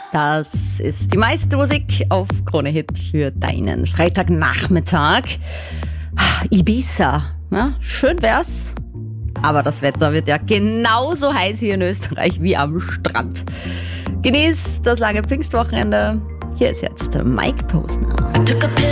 Das ist die meiste Musik auf Krone Hit für deinen Freitagnachmittag. Ibiza, ja, schön wär's, aber das Wetter wird ja genauso heiß hier in Österreich wie am Strand. Genieß das lange Pfingstwochenende. Hier ist jetzt Mike Posner.